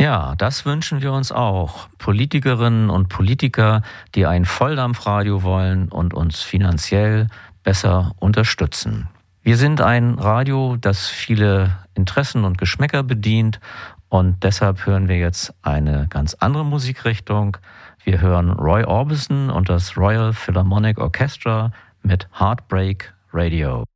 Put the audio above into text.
Ja, das wünschen wir uns auch. Politikerinnen und Politiker, die ein Volldampfradio wollen und uns finanziell besser unterstützen. Wir sind ein Radio, das viele Interessen und Geschmäcker bedient und deshalb hören wir jetzt eine ganz andere Musikrichtung. Wir hören Roy Orbison und das Royal Philharmonic Orchestra mit Heartbreak Radio.